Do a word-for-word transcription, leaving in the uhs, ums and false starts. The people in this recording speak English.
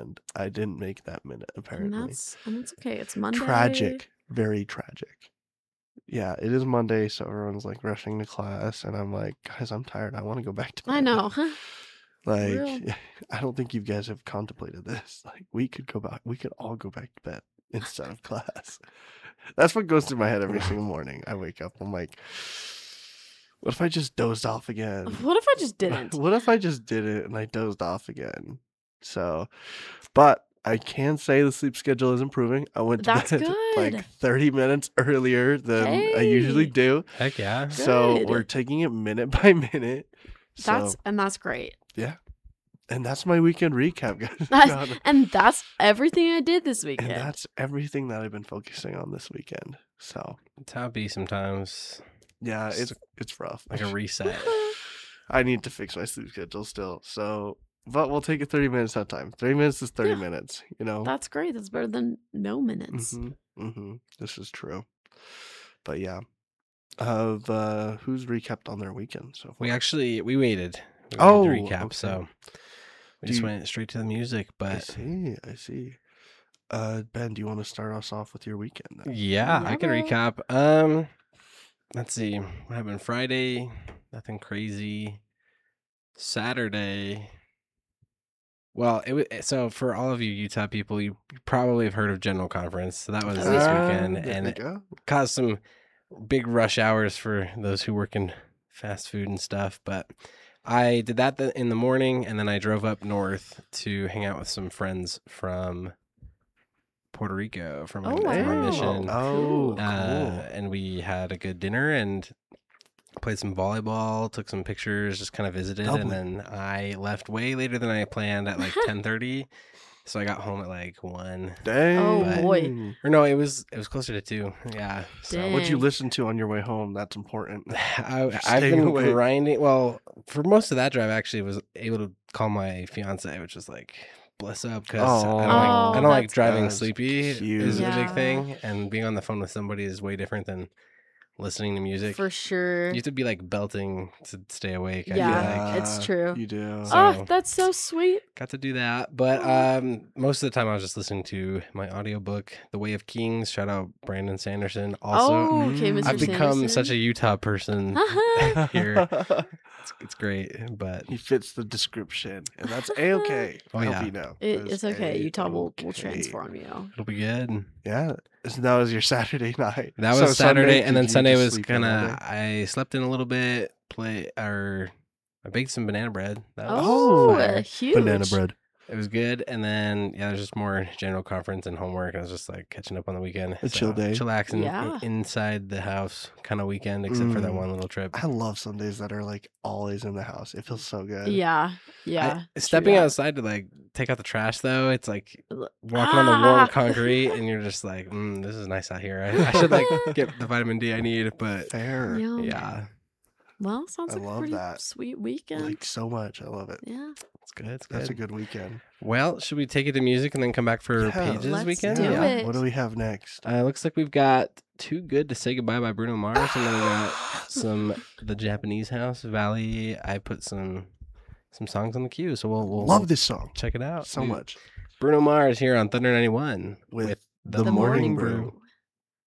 and I didn't make that minute, And apparently. that's and that's okay. It's Monday. Tragic. Very tragic. Yeah, it is Monday, so everyone's like rushing to class, and I'm like, guys, I'm tired. I want to go back to bed. I know. Like, Real. I don't think you guys have contemplated this. Like, we could go back. We could all go back to bed instead of class. That's what goes through my head every single morning. I wake up. I'm like, what if I just dozed off again? What if I just didn't? What if I just did it and I dozed off again? So, but I can say the sleep schedule is improving. I went to That's bed good. like thirty minutes earlier than I usually Hey. do. Heck yeah. So Good. we're taking it minute by minute. So, That's and that's great. yeah. And that's my weekend recap, guys. That's, No, no. and that's everything I did this And weekend. that's everything that I've been focusing on this weekend. So, It's how it be sometimes. yeah, It's it's it's rough. Like a reset. I need to fix my sleep schedule still. So, but we'll take it thirty minutes at a time. thirty minutes is thirty Yeah. minutes, you know? That's great. That's better than no minutes. Mm-hmm, mm-hmm. This is true. But yeah. Of uh, who's recapped on their weekend so far? We actually we waited. We waited Oh, to recap, okay. so we Do just you- went straight to the music. I But see, I see. Uh, Ben, do you want to start us off with your weekend then? yeah, I can Yeah. recap. Um, let's see what happened Friday. Nothing crazy. Saturday. Well, it was so for all of you Utah people, you probably have heard of General Conference. So that was Oh, this yeah. weekend, there and we it go. caused some big rush hours for those who work in fast food and stuff. But I did that th- in the morning, and then I drove up north to hang out with some friends from Puerto Rico from, Oh, from our wow. mission. Oh, cool. Uh, and we had a good dinner and played some volleyball, took some pictures, just kind of visited, Double. and then I left way later than I planned at like ten thirty. So I got home at like one. Dang. Oh, boy. Or no, it was it was closer to two. Yeah. So Dang. What'd you listen to on your way home? That's important. I, I've Staying been awake. grinding. Well, for most of that drive, I actually was able to call my fiance, which was like bless up because I don't, Oh, like, I don't like that's driving That's sleepy is cute. a Yeah. big thing, and being on the phone with somebody is way different than listening to music. For sure. You have to be like belting to stay awake. I Yeah, feel like. it's true. You do. So- Oh, that's so sweet. Got to do that, but um, most of the time I was just listening to my audiobook, The Way of Kings. Shout out Brandon Sanderson. Also, oh, okay, Mm. Mister I've become Sanderson. such a Utah person here. It's, it's great, but He fits the description, and that's a-okay. Oh, I hope yeah. you know. It, That's it's okay. Utah will, will A-okay. transform you. it'll be good. Yeah. So that was your Saturday night. That So was Saturday, and did then you Sunday just was sleep in all kind of. day? I slept in a little bit. Play or I baked some banana bread. That was Oh, fire. huge. banana bread. It was good, and then yeah, there's just more general conference and homework. I was just like catching up on the weekend. A chill day. chillaxing Yeah. i- inside the house kind of weekend, except for that Mm. one little trip. I love Sundays that are like always in the house. It feels so good. Yeah, I- yeah. true stepping that. outside to like take out the trash though, it's like L- walking on the warm Ah! concrete, and you're just like, mm, this is nice out here. I, I should like get the vitamin D I need, but Fair. Yum. yeah, Well, sounds I like a love pretty that. sweet weekend. Like so much. I love it. yeah. it's good. It's good. That's a good weekend. Well, should we take it to music and then come back for Yeah. pages Let's weekend? do yeah. it. What do we have next? Uh, looks like we've got Too Good to Say Goodbye by Bruno Mars, and then we got some The Japanese House Valley. I put some some songs on the queue, so we'll, we'll Love we'll this song check it out. so Dude, much. Bruno Mars here on Thunder ninety-one With with The, The Morning, Morning Brew. Brew.